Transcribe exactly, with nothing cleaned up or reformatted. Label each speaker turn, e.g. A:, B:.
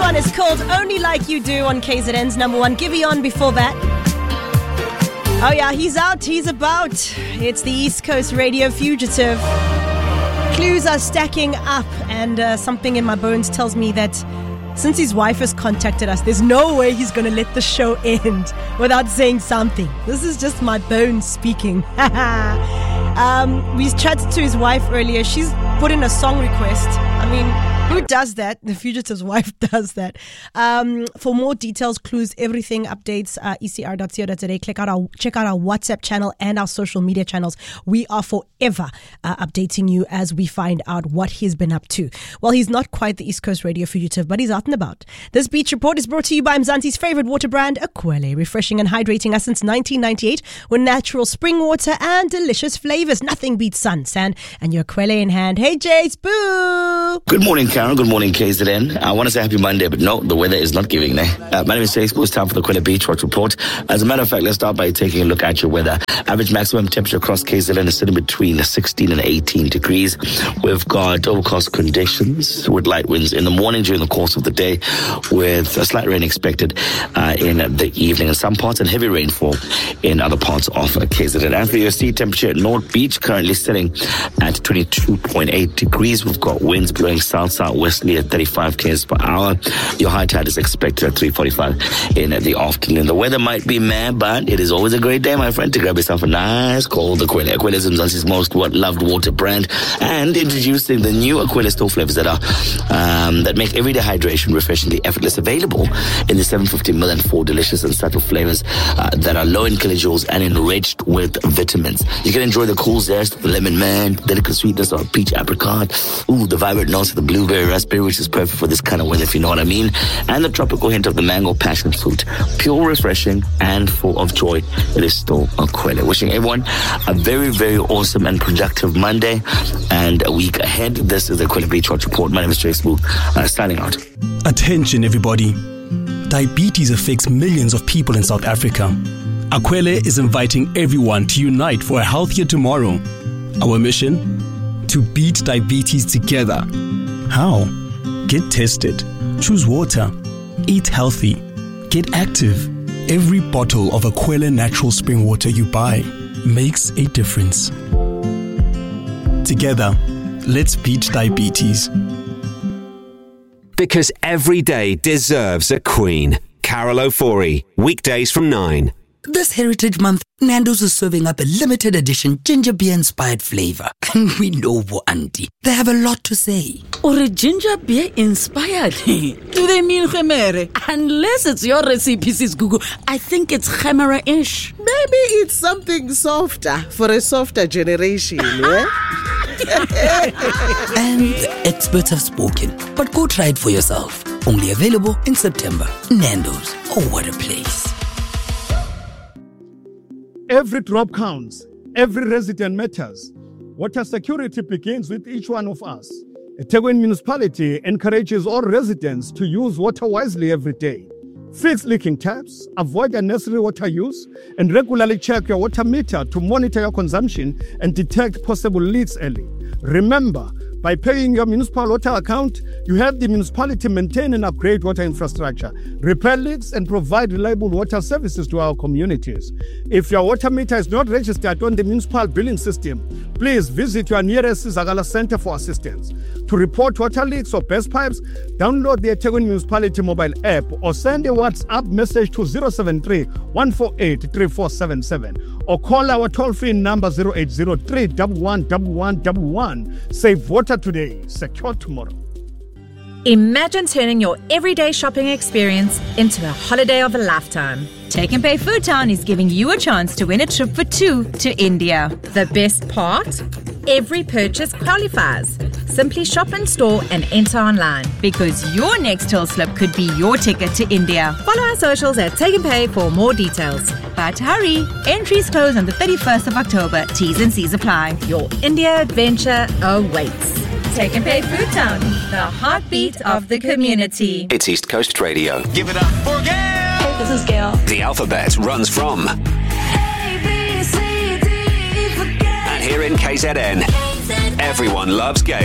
A: one is called Only Like You Do on K Z N's number one. Giveon before that. Oh yeah, he's out, he's about. It's the East Coast Radio Fugitive. Clues are stacking up, and uh, something in my bones tells me that since his wife has contacted us, there's no way he's going to let the show end without saying something. This is just my bones speaking. um, we chatted to his wife earlier. She's put in a song request. I mean, who does that? The Fugitive's wife does that. Um, for more details, clues, everything, updates, uh, e c r dot co dot za. Check out our check out our WhatsApp channel and our social media channels. We are forever uh, updating you as we find out what he's been up to. Well, he's not quite the East Coast Radio Fugitive, but he's out and about. This Beach Report is brought to you by Mzansi's favorite water brand, Akwele, refreshing and hydrating us since nineteen ninety-eight with natural spring water and delicious flavors. Nothing beats sun, sand, and your Akwele in hand. Hey, Jace, boo!
B: Good morning, Karen. Good morning, K Z N. I want to say happy Monday, but no, the weather is not giving there. Uh, my name is Jace. It's time for the Akwele Beach Watch Report. As a matter of fact, let's start by taking a look at your weather. Average maximum temperature across K Z N is sitting between sixteen and eighteen degrees. We've got overcast conditions with light winds in the morning during the course of the day, with a slight rain expected uh, in the evening in some parts and heavy rainfall in other parts of uh, K Z N. And for your sea temperature at North Beach, currently sitting at twenty-two point eight degrees. We've got winds blowing south-southwesterly at thirty-five kilometers per hour. Your high tide is expected at three forty-five in the afternoon. The weather might be mad, but it is always a great day, my friend, to grab yourself a nice cold Akwele. Akwele is Mzansi's most loved water brand, and introducing the new Akwele store flavors that are um, that make everyday hydration refreshingly effortless, available in the seven hundred fifty milliliter four delicious and subtle flavors uh, that are low in kilojoules and enriched with vitamins. You can enjoy the cool zest of the lemon man, delicate sweetness of peach apricot, ooh, the vibrant notes of the blueberry raspberry, which is perfect for this kind of weather, if you know what I mean, and the tropical hint of the mango passion fruit. Pure, refreshing, and full of joy. It is still Akwele. Wishing everyone a very, very awesome and productive Monday and a week ahead. This is the Akwele Beach Watch Report. My name is Jace Boo, uh, signing out.
C: Attention, everybody. Diabetes affects millions of people in South Africa. Akwele is inviting everyone to unite for a healthier tomorrow. Our mission? To beat diabetes together. How? Get tested. Choose water. Eat healthy. Get active. Every bottle of Akwele natural spring water you buy makes a difference. Together, let's beat diabetes.
D: Because every day deserves a queen. Carol Ofori, weekdays from nine.
E: This Heritage Month, Nando's is serving up a limited edition ginger beer inspired flavor. And we know Bo Auntie, they have a lot to say.
F: Or a ginger beer inspired? Do they mean Khemere? Unless it's your recipe, sis Google, I think it's Khemere-ish.
G: Maybe it's something softer for a softer generation, yeah?
E: And the experts have spoken, but go try it for yourself. Only available in September. Nando's, oh what a place.
H: Every drop counts. Every resident matters. Water security begins with each one of us. eThekwini Municipality encourages all residents to use water wisely every day. Fix leaking taps, avoid unnecessary water use, and regularly check your water meter to monitor your consumption and detect possible leaks early. Remember, by paying your municipal water account, you help the municipality maintain and upgrade water infrastructure, repair leaks, and provide reliable water services to our communities. If your water meter is not registered on the municipal billing system, please visit your nearest Zagala Center for assistance. To report water leaks or burst pipes, download the eThekwini Municipality mobile app or send a WhatsApp message to zero seven three, one four eight, three four seven seven or call our toll-free number zero eight zero, three one one, one one one one. Save water today, secure tomorrow.
I: Imagine turning your everyday shopping experience into a holiday of a lifetime. Take and Pay Food Town is giving you a chance to win a trip for two to India. The best part? Every purchase qualifies. Simply shop in store and enter online, because your next till slip could be your ticket to India. Follow our socials at Take and Pay for more details. But hurry, entries close on the thirty-first of October. T's and C's apply. Your India adventure awaits. Take and Pay Food Town, the heartbeat of the community.
D: It's East Coast Radio.
J: Give it up for Gail.
K: Hey, this is Gail.
D: The alphabet runs from
K: A, B, C, D, E for Gail.
D: and here in K Z N, everyone loves Gail.